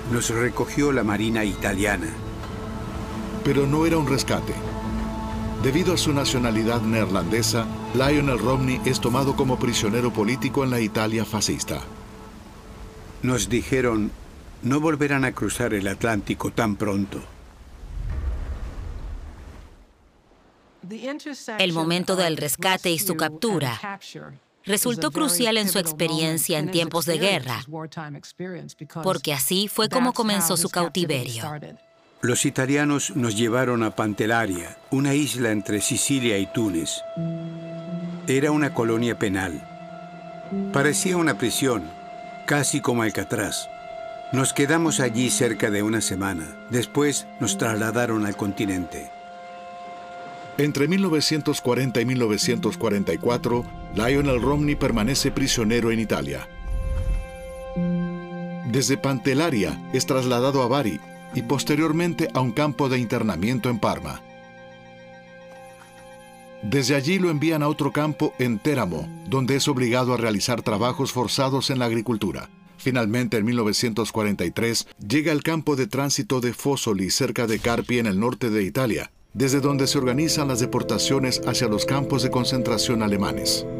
Nos recogió la Marina italiana. Pero no era un rescate. Debido a su nacionalidad neerlandesa, Lionel Romney es tomado como prisionero político en la Italia fascista. Nos dijeron, no volverán a cruzar el Atlántico tan pronto. El momento del rescate y su captura resultó crucial en su experiencia en tiempos de guerra, porque así fue como comenzó su cautiverio. Los italianos nos llevaron a Pantellaria, una isla entre Sicilia y Túnez. Era una colonia penal. Parecía una prisión, casi como Alcatraz. Nos quedamos allí cerca de una semana. Después nos trasladaron al continente. Entre 1940 y 1944, Lionel Romney permanece prisionero en Italia. Desde Pantellaria es trasladado a Bari y posteriormente a un campo de internamiento en Parma. Desde allí lo envían a otro campo en Teramo, donde es obligado a realizar trabajos forzados en la agricultura. Finalmente, en 1943, llega al campo de tránsito de Fossoli, cerca de Carpi, en el norte de Italia, desde donde se organizan las deportaciones hacia los campos de concentración alemanes.